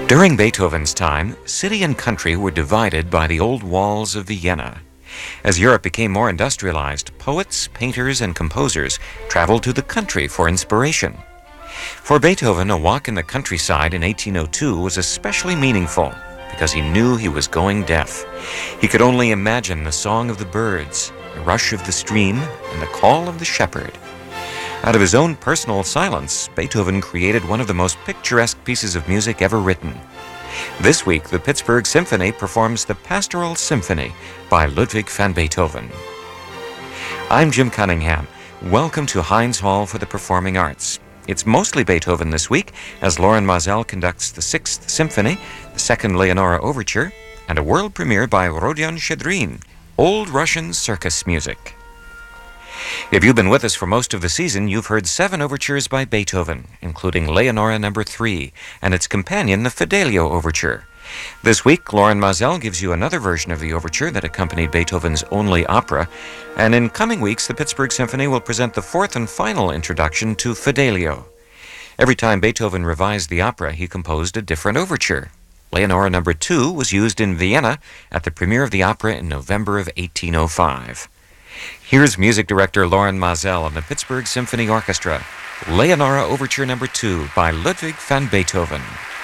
During Beethoven's time, city and country were divided by the old walls of Vienna. As Europe became more industrialized, poets, painters, and composers traveled to the country for inspiration. For Beethoven, a walk in the countryside in 1802 was especially meaningful because he knew he was going deaf. He could only imagine the song of the birds, the rush of the stream, and the call of the shepherd. Out of his own personal silence, Beethoven created one of the most picturesque pieces of music ever written. This week, the Pittsburgh Symphony performs the Pastoral Symphony by Ludwig van Beethoven. I'm Jim Cunningham. Welcome to Heinz Hall for the Performing Arts. It's mostly Beethoven this week, as Loren Maazel conducts the Sixth Symphony, the Second Leonora Overture, and a world premiere by Rodion Shchedrin, Old Russian circus music. If you've been with us for most of the season, you've heard 7 overtures by Beethoven, including Leonora No. 3 and its companion, the Fidelio Overture. This week, Loren Maazel gives you another version of the overture that accompanied Beethoven's only opera, and in coming weeks, the Pittsburgh Symphony will present the 4th and final introduction to Fidelio. Every time Beethoven revised the opera, he composed a different overture. Leonora No. 2 was used in Vienna at the premiere of the opera in November of 1805. Here's music director Loren Maazel and the Pittsburgh Symphony Orchestra, Leonora Overture No. 2 by Ludwig van Beethoven.